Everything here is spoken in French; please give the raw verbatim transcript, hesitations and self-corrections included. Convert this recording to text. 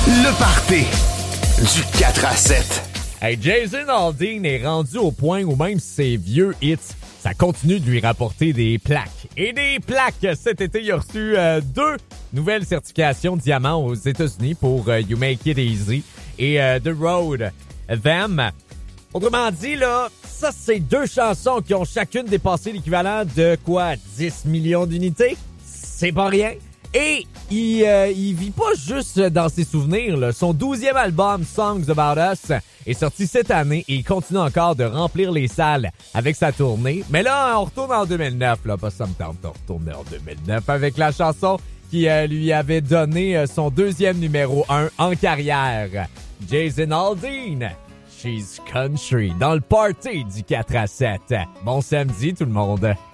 Le party du quatre à sept. Hey, Jason Aldean est rendu au point où même ses vieux hits, ça continue de lui rapporter des plaques. Et des plaques! Cet été, il a reçu euh, deux nouvelles certifications diamant aux États-Unis pour euh, You Make It Easy et euh, The Road Them. Autrement dit, là, ça, c'est deux chansons qui ont chacune dépassé l'équivalent de quoi? dix millions d'unités? C'est pas rien. Et il, euh, il vit pas juste dans ses souvenirs, là. Son douzième album, Songs About Us, est sorti cette année et il continue encore de remplir les salles avec sa tournée. Mais là, on retourne en deux mille neuf, là, parce que ça me tente de retourner en deux mille neuf avec la chanson qui euh, lui avait donné euh, son deuxième numéro un en carrière. Jason Aldean, She's Country, dans le party du quatre à sept. Bon samedi tout le monde.